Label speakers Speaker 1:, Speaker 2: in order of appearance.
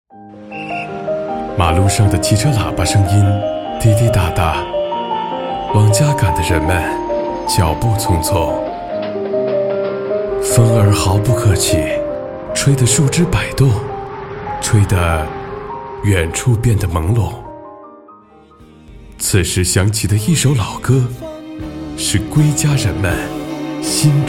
Speaker 1: 马路上的汽车喇叭声音滴滴答答，往家赶的人们脚步匆匆。风儿毫不客气，吹得树枝摆动，吹得远处变得朦胧。此时响起的一首老歌，是归家人们心